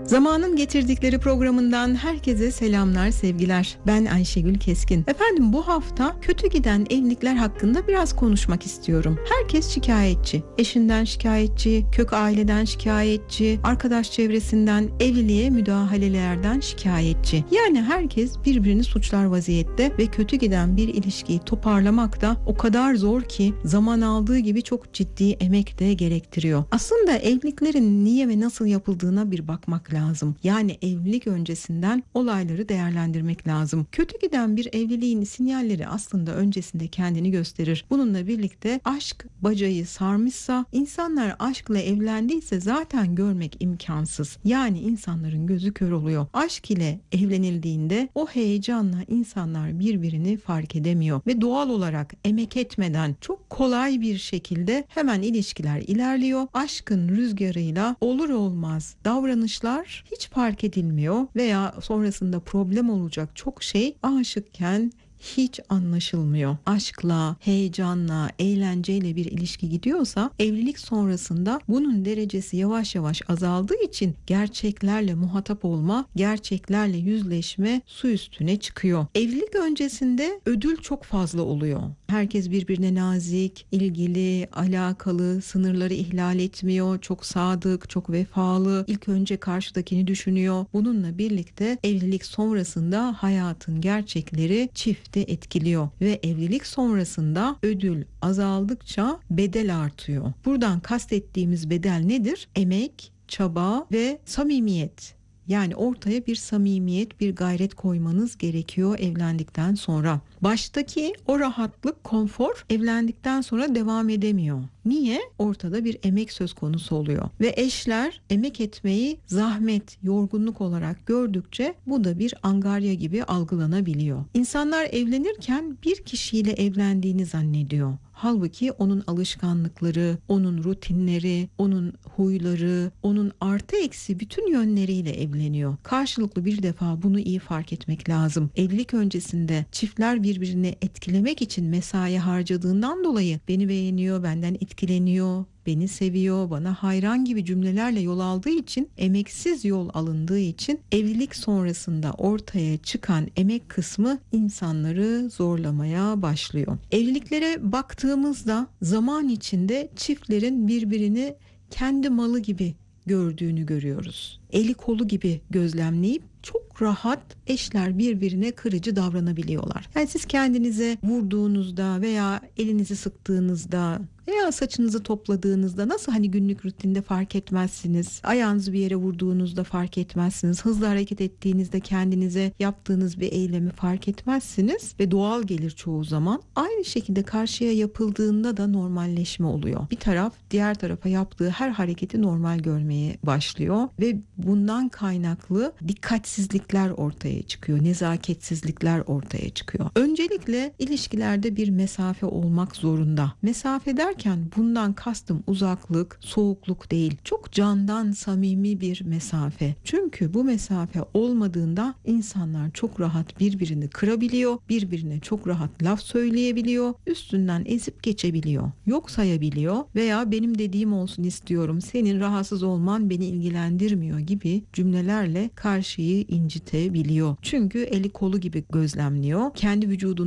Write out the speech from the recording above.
Zamanın Getirdikleri programından herkese selamlar, sevgiler. Ben Ayşegül Keskin. Efendim, bu hafta kötü giden evlilikler hakkında biraz konuşmak istiyorum. Herkes şikayetçi. Eşinden şikayetçi, kök aileden şikayetçi, arkadaş çevresinden, evliliğe müdahalelerden şikayetçi. Yani herkes birbirini suçlar vaziyette ve kötü giden bir ilişkiyi toparlamak da o kadar zor ki zaman aldığı gibi çok ciddi emek de gerektiriyor. Aslında evliliklerin niye ve nasıl yapıldığına bir bakmak lazım. Yani evlilik öncesinden olayları değerlendirmek lazım. Kötü giden bir evliliğin sinyalleri aslında öncesinde kendini gösterir. Bununla birlikte aşk bacayı sarmışsa, insanlar aşkla evlendiyse zaten görmek imkansız. Yani insanların gözü kör oluyor. Aşk ile evlenildiğinde o heyecanla insanlar birbirini fark edemiyor ve doğal olarak emek etmeden çok kolay bir şekilde hemen ilişkiler ilerliyor. Aşkın rüzgarıyla olur olmaz davranışlar hiç fark edilmiyor veya sonrasında problem olacak çok şey aşıkken hiç anlaşılmıyor. Aşkla, heyecanla, eğlenceyle bir ilişki gidiyorsa evlilik sonrasında bunun derecesi yavaş yavaş azaldığı için gerçeklerle muhatap olma, gerçeklerle yüzleşme su üstüne çıkıyor. Evlilik öncesinde ödül çok fazla oluyor. Herkes birbirine nazik, ilgili, alakalı, sınırları ihlal etmiyor, çok sadık, çok vefalı, ilk önce karşıdakini düşünüyor. Bununla birlikte evlilik sonrasında hayatın gerçekleri çifti etkiliyor ve evlilik sonrasında ödül azaldıkça bedel artıyor. Buradan kastettiğimiz bedel nedir? Emek, çaba ve samimiyet. Yani ortaya bir samimiyet, bir gayret koymanız gerekiyor evlendikten sonra. Baştaki o rahatlık, konfor evlendikten sonra devam edemiyor. Niye? Ortada bir emek söz konusu oluyor. Ve eşler emek etmeyi zahmet, yorgunluk olarak gördükçe bu da bir angarya gibi algılanabiliyor. İnsanlar evlenirken bir kişiyle evlendiğini zannediyor. Halbuki onun alışkanlıkları, onun rutinleri, onun huyları, onun artı eksi bütün yönleriyle evleniyor. Karşılıklı bir defa bunu iyi fark etmek lazım. Evlilik öncesinde çiftler birbirini etkilemek için mesai harcadığından dolayı beni beğeniyor, benden etkileniyor, beni seviyor, bana hayran gibi cümlelerle yol aldığı için, emeksiz yol alındığı için evlilik sonrasında ortaya çıkan emek kısmı insanları zorlamaya başlıyor. Evliliklere baktığımızda zaman içinde çiftlerin birbirini kendi malı gibi gördüğünü görüyoruz. Eli kolu gibi gözlemleyip çok rahat eşler birbirine kırıcı davranabiliyorlar. Yani siz kendinize vurduğunuzda veya elinizi sıktığınızda veya saçınızı topladığınızda nasıl hani günlük rutinde fark etmezsiniz, ayağınızı bir yere vurduğunuzda fark etmezsiniz, hızlı hareket ettiğinizde kendinize yaptığınız bir eylemi fark etmezsiniz ve doğal gelir çoğu zaman. Aynı şekilde karşıya yapıldığında da normalleşme oluyor. Bir taraf diğer tarafa yaptığı her hareketi normal görmeye başlıyor ve bundan kaynaklı dikkatsizlikler ortaya çıkıyor, nezaketsizlikler ortaya çıkıyor. Öncelikle ilişkilerde bir mesafe olmak zorunda. Mesafe derken bundan kastım uzaklık, soğukluk değil. Çok candan samimi bir mesafe. Çünkü bu mesafe olmadığında insanlar çok rahat birbirini kırabiliyor, birbirine çok rahat laf söyleyebiliyor, üstünden ezip geçebiliyor, yok sayabiliyor veya benim dediğim olsun istiyorum, senin rahatsız olman beni ilgilendirmiyor gibi cümlelerle karşıyı incitebiliyor. Çünkü eli kolu gibi gözlemliyor. Kendi vücudunu